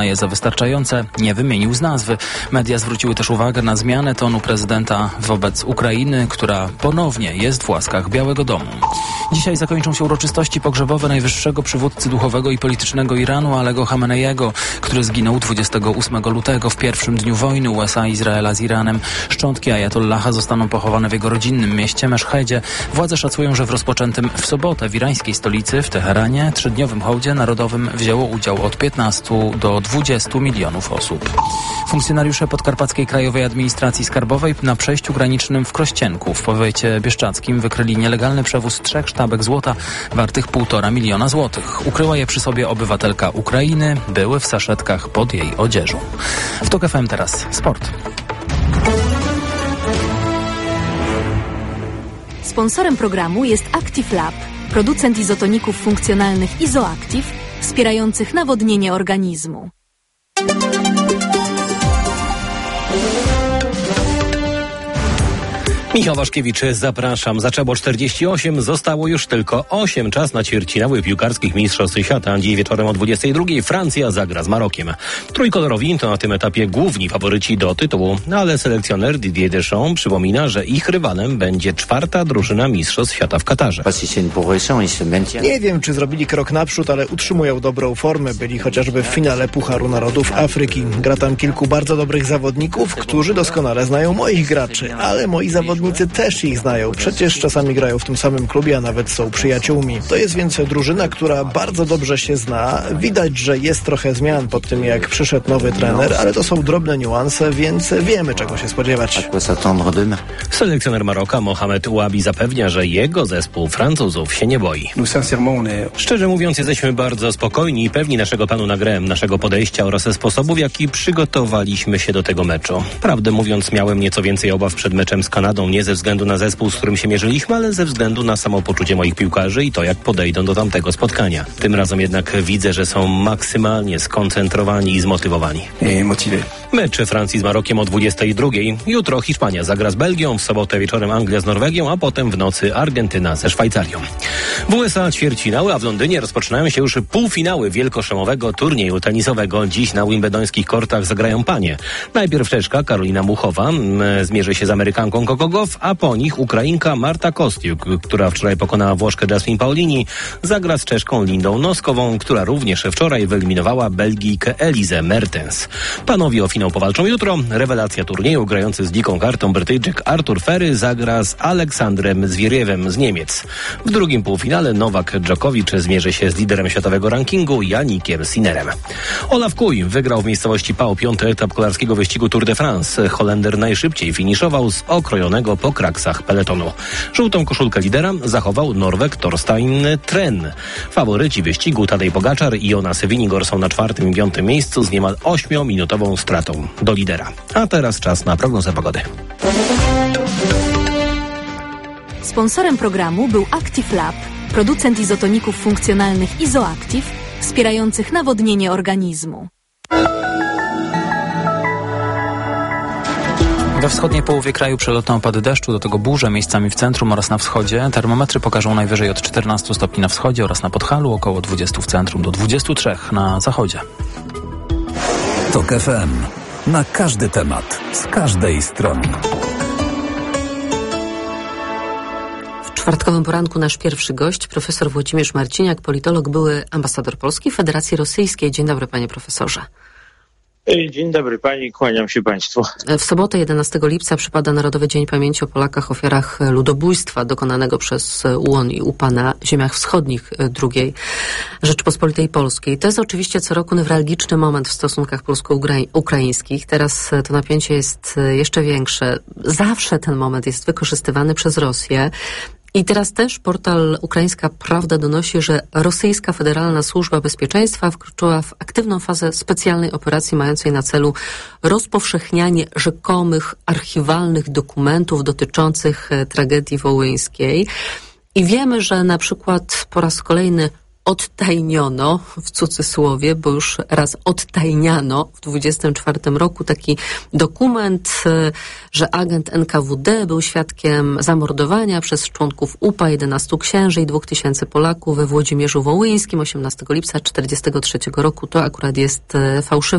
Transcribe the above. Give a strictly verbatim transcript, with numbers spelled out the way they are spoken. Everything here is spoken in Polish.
je za wystarczające, nie wymienił z nazwy. Media zwróciły też uwagę na zmianę tonu prezydenta wobec Ukrainy, która ponownie jest w łaskach Białego Domu. Dzisiaj zakończą się uroczystości pogrzebowe najwyższego przywódcy duchowego i politycznego Iranu, Alego Chameneiego, który zginął dwudziestego ósmego lutego w pierwszym dniu wojny U S A i Izraela z Iranem. Szczątki ajatollaha zostaną pochowane w jego rodzinnym mieście Meszhedzie. Władze szacują, że w rozpoczętym w sobotę w irańskiej stolicy, w Teheranie, trzydniowym hołdzie narodowym wzięło udział od piętnastu do dwudziestu milionów osób. Funkcjonariusze Podkarpackiej Krajowej Administracji Skarbowej na przejściu granicznym w Krościenku w powiecie bieszczadzkim wykryli nielegalny przewóz trzech sztabek złota wartych półtora miliona złotych. Ukryła je przy sobie obywatelka Ukrainy, były w saszetkach pod jej odzieżą. W TOK F M teraz sport. Sponsorem programu jest Active Lab, producent izotoników funkcjonalnych Izoactive, wspierających nawodnienie organizmu. Michał Waszkiewicz, zapraszam. Zaczęło czterdzieści osiem, zostało już tylko osiem. Czas na ćwierćfinały piłkarskich mistrzostw świata. Dziś wieczorem o dwudziestej drugiej Francja zagra z Marokiem. Trójkolorowi to na tym etapie główni faworyci do tytułu, ale selekcjoner Didier Deschamps przypomina, że ich rywalem będzie czwarta drużyna mistrzostw świata w Katarze. Nie wiem, czy zrobili krok naprzód, ale utrzymują dobrą formę. Byli chociażby w finale Pucharu Narodów Afryki. Gra tam kilku bardzo dobrych zawodników, którzy doskonale znają moich graczy, ale moi zawodnicy też ich znają. Przecież czasami grają w tym samym klubie, a nawet są przyjaciółmi. To jest więc drużyna, która bardzo dobrze się zna. Widać, że jest trochę zmian po tym, jak przyszedł nowy trener, ale to są drobne niuanse, więc wiemy, czego się spodziewać. Selekcjoner Maroka Mohamed Ouabi zapewnia, że jego zespół Francuzów się nie boi. Szczerze mówiąc, jesteśmy bardzo spokojni i pewni naszego planu na grę, naszego podejścia oraz sposobu, w jaki przygotowaliśmy się do tego meczu. Prawdę mówiąc, miałem nieco więcej obaw przed meczem z Kanadą, nie ze względu na zespół, z którym się mierzyliśmy, ale ze względu na samopoczucie moich piłkarzy i to, jak podejdą do tamtego spotkania. Tym razem jednak widzę, że są maksymalnie skoncentrowani i zmotywowani. Mecz Francji z Marokiem o dwudziestej drugiej. Jutro Hiszpania zagra z Belgią, w sobotę wieczorem Anglia z Norwegią, a potem w nocy Argentyna ze Szwajcarią. W U S A ćwierćfinały, a w Londynie rozpoczynają się już półfinały wielkoszlemowego turnieju tenisowego. Dziś na wimbledońskich kortach zagrają panie. Najpierw Czeszka Karolina Muchowa m, zmierzy się z Amerykanką Coco Gauff, a po nich Ukrainka Marta Kostiuk, która wczoraj pokonała Włoszkę Jasmine Paolini, zagra z Czeszką Lindą Noskową, która również wczoraj wyeliminowała Belgijkę Elizę Mertens. Panowie o finał powalczą jutro. Rewelacja turnieju, grający z dziką kartą Brytyjczyk Artur Ferry zagra z Aleksandrem Zwieriewem z Niemiec. W drugim półfinale Nowak Dżokowicz zmierzy się z liderem światowego rankingu Janikiem Sinnerem. Olaf Kuj wygrał w miejscowości Pau piąty etap kolarskiego wyścigu Tour de France. Holender najszybciej finiszował z okrojonego po kraksach peletonu. Żółtą koszulkę lidera zachował Norweg Torstein Tren. Faworyci wyścigu Tadej Pogaczar i Jonas Vingegaard są na czwartym i piątym miejscu z niemal ośmiominutową stratą do lidera. A teraz czas na prognozę pogody. Sponsorem programu był Active Lab, producent izotoników funkcjonalnych Izoactive, wspierających nawodnienie organizmu. We wschodniej połowie kraju przelotne opady deszczu, do tego burze miejscami w centrum oraz na wschodzie. Termometry pokażą najwyżej od czternastu stopni na wschodzie oraz na Podhalu, około dwudziestu w centrum do dwudziestu trzech na zachodzie. TOK F M. Na każdy temat, z każdej strony. W czwartkowym poranku nasz pierwszy gość, profesor Włodzimierz Marciniak, politolog, były ambasador Polski w Federacji Rosyjskiej. Dzień dobry, panie profesorze. Dzień dobry pani, kłaniam się państwu. W sobotę jedenastego lipca przypada Narodowy Dzień Pamięci o Polakach, ofiarach ludobójstwa dokonanego przez U O N i U P A na ziemiach wschodnich drugiej Rzeczypospolitej Polskiej. To jest oczywiście co roku newralgiczny moment w stosunkach polsko-ukraińskich. Teraz to napięcie jest jeszcze większe. Zawsze ten moment jest wykorzystywany przez Rosję. I teraz też portal Ukraińska Prawda donosi, że rosyjska Federalna Służba Bezpieczeństwa wkroczyła w aktywną fazę specjalnej operacji mającej na celu rozpowszechnianie rzekomych archiwalnych dokumentów dotyczących tragedii wołyńskiej. I wiemy, że na przykład po raz kolejny odtajniono, w cudzysłowie, bo już raz odtajniano w dwudziestym czwartym roku taki dokument, że agent N K W D był świadkiem zamordowania przez członków U P A jedenastu księży i dwóch tysięcy Polaków we Włodzimierzu Wołyńskim osiemnastego lipca tysiąc dziewięćset czterdziestego trzeciego roku. To akurat jest fałszywy